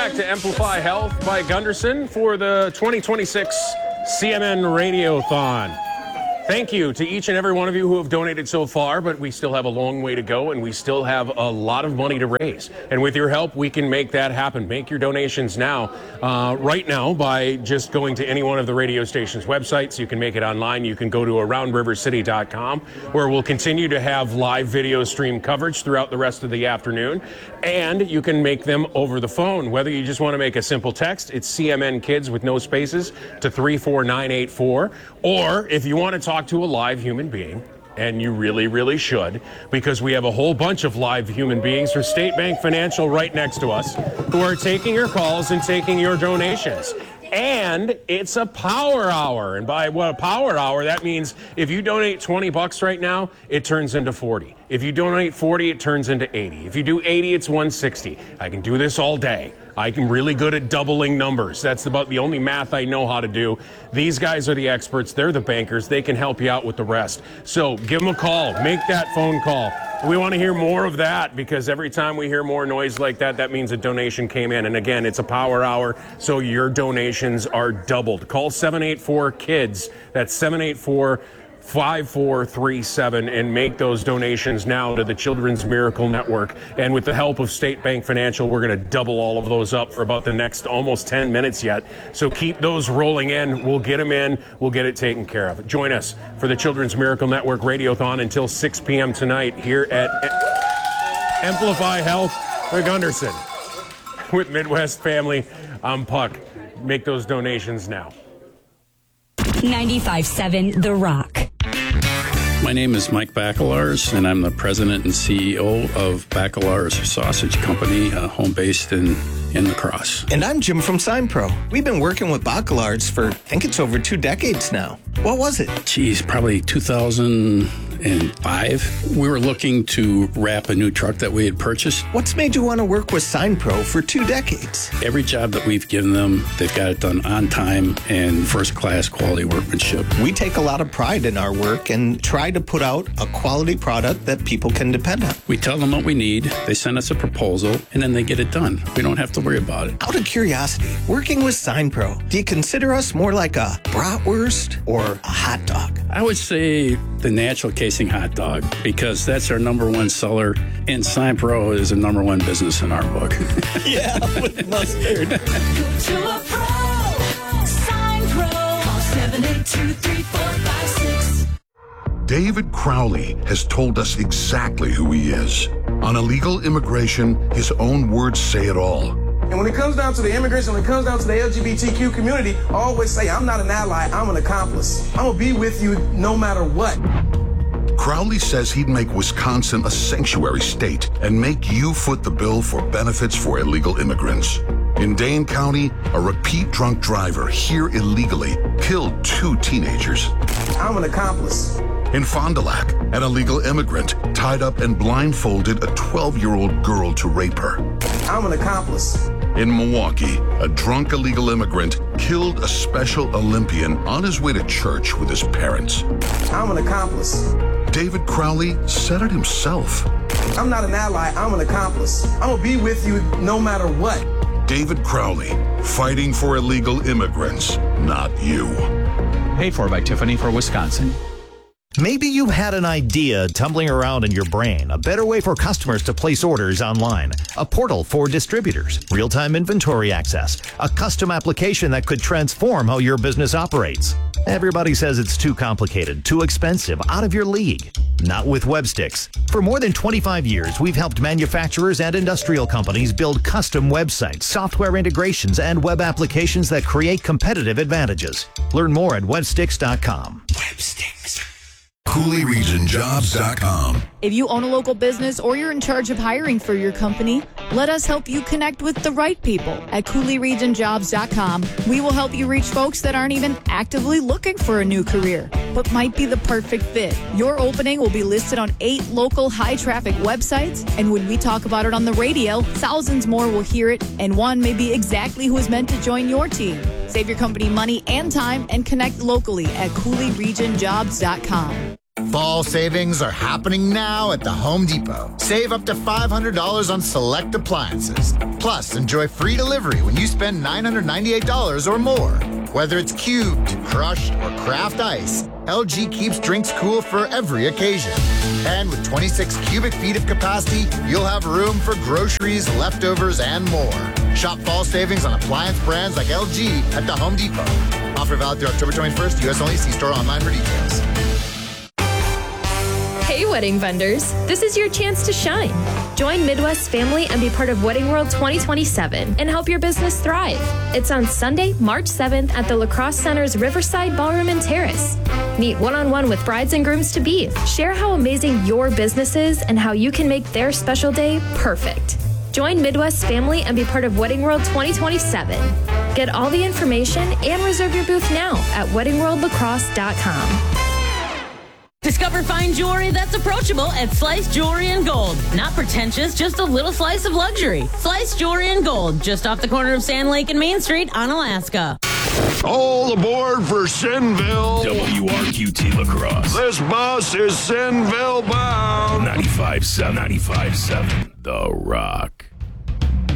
back to Amplify Health by Gunderson for the 2026 CMN Radiothon. Thank you to each and every one of you who have donated so far, but we still have a long way to go and we still have a lot of money to raise. And with your help, we can make that happen. Make your donations now, right now, by just going to any one of the radio station's websites. You can make it online. You can go to aroundrivercity.com, where we'll continue to have live video stream coverage throughout the rest of the afternoon. And you can make them over the phone. Whether you just want to make a simple text, it's CMN Kids with no spaces to 34984. Or if you want to talk to a live human being, and you really, really should, because we have a whole bunch of live human beings from State Bank Financial right next to us who are taking your calls and taking your donations. And it's a power hour. And by what a power hour, that means if you donate $20 right now, it turns into 40. If you donate 40, it turns into 80. If you do 80, it's 160. I can do this all day. I'm really good at doubling numbers. That's about the only math I know how to do. These guys are the experts. They're the bankers. They can help you out with the rest. So give them a call. Make that phone call. We want to hear more of that, because every time we hear more noise like that, that means a donation came in. And again, it's a power hour, so your donations are doubled. Call 784-KIDS. That's 784-5437 and make those donations now to the Children's Miracle Network. And with the help of State Bank Financial, we're going to double all of those up for about the next almost 10 minutes yet. So keep those rolling in. We'll get them in. We'll get it taken care of. Join us for the Children's Miracle Network Radiothon until 6 p.m. tonight here at Amplify Health with Gunderson. With Midwest Family, I'm Puck. Make those donations now. 95.7 The Rock. My name is Mike Bacelars, and I'm the president and CEO of Bacelars Sausage Company, home based in La Crosse. And I'm Jim from SignPro. We've been working with Bacelars for, I think it's over 2 decades now. What was it? Geez, probably 2005. We were looking to wrap a new truck that we had purchased. What's made you want to work with SignPro for 2 decades? Every job that we've given them, they've got it done on time and first-class quality workmanship. We take a lot of pride in our work and try to put out a quality product that people can depend on. We tell them what we need, they send us a proposal, and then they get it done. We don't have to worry about it. Out of curiosity, working with SignPro, do you consider us more like a bratwurst or a hot dog? I would say the natural casing hot dog, because that's our number one seller, and SignPro is a number one business in our book. Yeah, with mustard. Go to a pro. SignPro. Call 782-3456. David Crowley has told us exactly who he is. On illegal immigration, his own words say it all. And when it comes down to the immigrants, and when it comes down to the LGBTQ community, I always say, I'm not an ally, I'm an accomplice. I'm going to be with you no matter what. Crowley says he'd make Wisconsin a sanctuary state and make you foot the bill for benefits for illegal immigrants. In Dane County, a repeat drunk driver here illegally killed 2 teenagers. I'm an accomplice. In Fond du Lac, an illegal immigrant tied up and blindfolded a 12-year-old girl to rape her. I'm an accomplice. In Milwaukee, a drunk illegal immigrant killed a Special Olympian on his way to church with his parents. I'm an accomplice. David Crowley said it himself. I'm not an ally, I'm an accomplice. I'm going to be with you no matter what. David Crowley, fighting for illegal immigrants, not you. Paid for by Tiffany for Wisconsin. Maybe you've had an idea tumbling around in your brain, a better way for customers to place orders online, a portal for distributors, real-time inventory access, a custom application that could transform how your business operates. Everybody says it's too complicated, too expensive, out of your league. Not with Websticks. For more than 25 years, we've helped manufacturers and industrial companies build custom websites, software integrations, and web applications that create competitive advantages. Learn more at websticks.com. Websticks. CooleyRegionJobs.com. If you own a local business or you're in charge of hiring for your company, let us help you connect with the right people at CooleyRegionJobs.com. We will help you reach folks that aren't even actively looking for a new career, but might be the perfect fit. Your opening will be listed on 8 local high-traffic websites, and when we talk about it on the radio, thousands more will hear it, and one may be exactly who is meant to join your team. Save your company money and time and connect locally at CooleyRegionJobs.com. Fall savings are happening now at the Home Depot. Save up to $500 on select appliances. Plus, enjoy free delivery when you spend $998 or more. Whether it's cubed, crushed, or craft ice, LG keeps drinks cool for every occasion. And with 26 cubic feet of capacity, you'll have room for groceries, leftovers, and more. Shop fall savings on appliance brands like LG at the Home Depot. Offer valid through October 21st. U.S. only. See store online for details. Hey, wedding vendors. This is your chance to shine. Join Midwest family and be part of Wedding World 2027 and help your business thrive. It's on Sunday, March 7th at the La Crosse Center's Riverside Ballroom and Terrace. Meet one-on-one with brides and grooms to be. Share how amazing your business is and how you can make their special day perfect. Join Midwest family and be part of Wedding World 2027. Get all the information and reserve your booth now at weddingworldlacrosse.com. Discover fine jewelry that's approachable at Slice Jewelry and Gold. Not pretentious, just a little slice of luxury. Slice Jewelry and Gold, just off the corner of Sand Lake and Main Street on Alaska. All aboard for Sinville. WRQT La Crosse. This bus is Sinville bound. 95.7. The Rock.